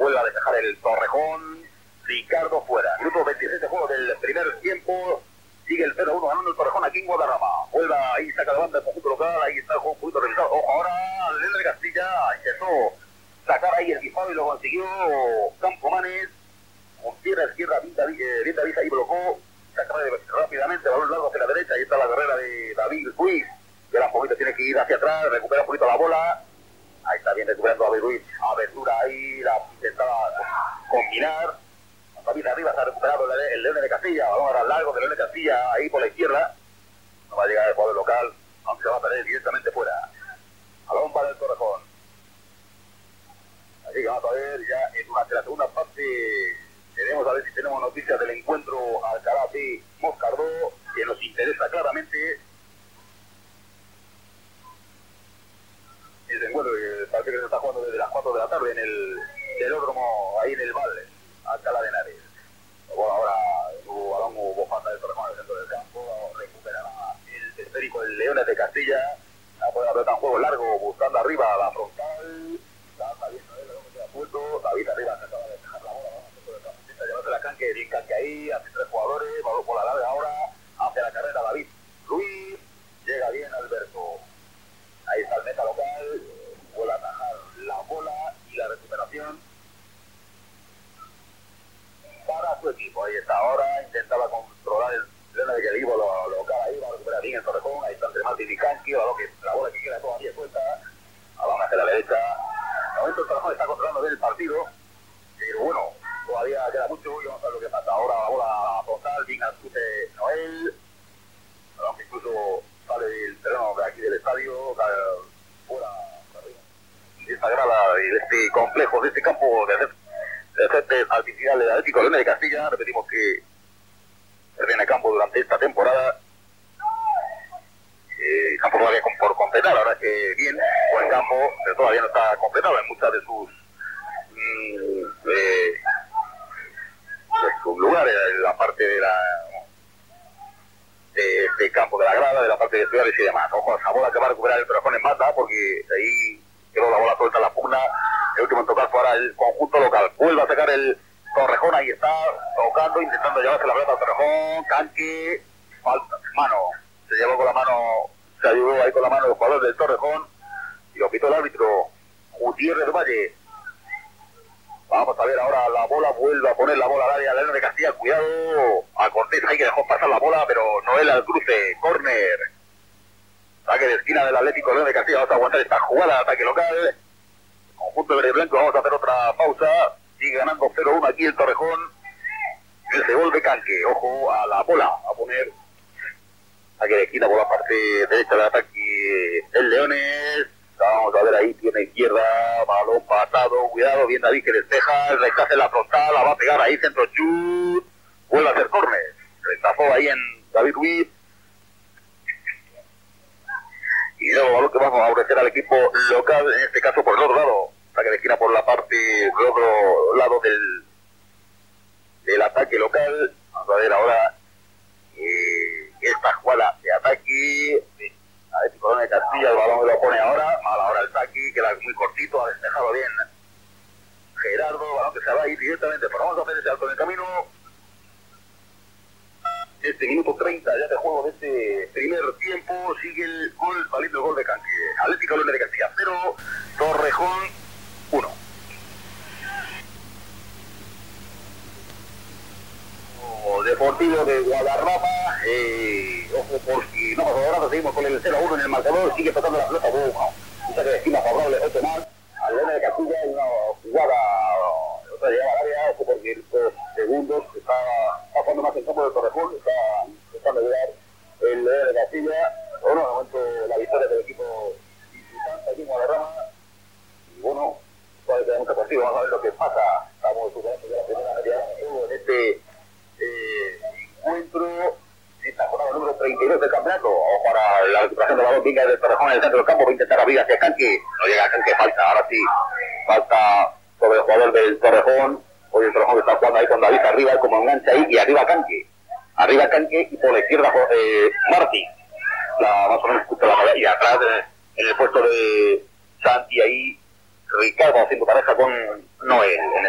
vuelve a despejar el Torrejón. Ricardo fuera. Minuto 26 de juego del primer tiempo. Sigue el 0-1 ganando el Torrejón aquí en Guadarrama. Vuelve ahí, saca de banda el conjunto local. Ahí está el juego un poquito revisado. Ojo, ahora León de Castilla intentó sacar ahí el disparo y lo consiguió Campomanes. Con pierna izquierda, bien David ahí blocó. Saca rápidamente, balón largo hacia la derecha. Ahí está la carrera de David Ruiz. Que un poquito tiene que ir hacia atrás, recupera un poquito la bola. Ahí está bien recuperando David Ruiz. Abertura ahí, la intentaba combinar. David arriba se ha recuperado el León de Castilla. Balón ahora largo de León de Castilla ahí por la izquierda. No va a llegar el jugador local, aunque se va a perder directamente fuera. Balón para el Torrejón. Así que vamos a ver ya durante la segunda parte. Queremos a ver si tenemos noticias del encuentro Alcalá de Moscardó, que nos interesa claramente. Ese encuentro que parece que se está jugando desde las 4 de la tarde en el velódromo ahí en el Valle, Alcalá de Henares. Bueno, ahora hubo balón, hubo falta del Torrejón en el centro del campo, recuperará el esférico el Leones de Castilla, va a poder apretar un juego largo buscando arriba la frontal. Está bien, el balón que queda suelto, David arriba se acaba de dejar la bola, vamos al centro del campo, intenta llevarse la canque, bien canque ahí, hace 3 jugadores, balón por la larga ahora, hace la carrera David Ruiz, llega bien Alberto. Ahí está el meta local, vuelve a atajar la bola y la recuperación para su equipo. Ahí está ahora, intentaba controlar el León de equipo local ahí, va a recuperar bien el Torrejón. Ahí está entre Martín y Kanki, la bola que queda todavía suelta, balón hacia la derecha. De momento el Torrejón está controlando bien el partido, pero bueno, todavía queda mucho y vamos a ver lo que pasa. Ahora la bola frontal, bien al chute Noel, balón que incluso sale del terreno de aquí del estadio, fuera de esta grada, de este complejo, de este campo de césped artificial del Atlético León de Castilla. Repetimos que termina el campo durante esta temporada. Campo todavía por completar, la verdad es que bien, buen campo, pero todavía no está completado en muchas de sus lugares, en la parte de este campo de la grada, de la parte de ciudades y demás. Ojo, esa bola que va a recuperar el Torrejón en Mata, porque ahí quedó la bola suelta en la pugna. El último en tocar fue ahora el conjunto local. Vuelve a sacar el Torrejón, ahí está, tocando, intentando llevarse la pelota al Torrejón. Canque, falta, mano, se llevó con la mano, se ayudó ahí con la mano el jugador del Torrejón y lo pitó el árbitro Gutiérrez Valle. Vamos a ver ahora la bola, vuelve a poner la bola al área, León de Castilla, cuidado a Cortés, ahí que dejó pasar la bola, pero Noel al cruce, córner, saque de esquina del Atlético León de Castilla. Vamos a aguantar esta jugada de ataque local, conjunto verde y blanco. Vamos a hacer otra pausa, sigue ganando 0-1 aquí el Torrejón, ese gol de Canque, ojo a la bola, a poner saque de esquina por la parte derecha del ataque el Leones. Vamos a ver ahí, tiene izquierda, balón pasado, cuidado, bien David que despeja, el rechace en la frontal, la va a pegar ahí, centro chut, vuelve a hacer córner, rechazó ahí en David Ruiz, y luego balón que vamos a ofrecer al equipo local, en este caso por el otro lado, saque de esquina por la parte del otro lado del ataque local. Vamos a ver ahora esta jugada de ataque, Atlético León de Castilla, el balón lo pone ahora, ahora el saque, queda muy cortito, ha despejado bien Gerardo, balón que se va a ir directamente, pero vamos a hacer ese alto en el camino. Este minuto 30 ya de juego de este primer tiempo, sigue el gol, valiendo el gol de Canque. Atlético León de Castilla 0, Torrejón 1. Deportivo de Guadarrama, ojo porque no pasa nada, seguimos con el 0-1 en el marcador, sigue tocando la pelota, un saque de esquina favorable, 8 más, al León de Castilla, una jugada, otra llegada al área, ojo porque en 2 segundos está jugando más en campo del Torrejón, está intentando llegar el León de Castilla, bueno, de momento la victoria del equipo visitante aquí en Guadarrama, y bueno, todavía queda mucho partido, vamos a ver lo que pasa, estamos superando ya la primera media en este encuentro, esta jornada número 32 del campeonato. Ojo para la recuperación de balón, venga del Torrejón en el centro del campo, va a intentar abrir hacia Canque, no llega a Canque, falta, ahora sí, falta sobre el jugador del Torrejón. Hoy el Torrejón está jugando ahí con David arriba, como engancha ahí, y arriba Canque, y por la izquierda Martín, más o menos justo la y atrás en el puesto de Santi ahí, Ricardo haciendo pareja con Noel, en el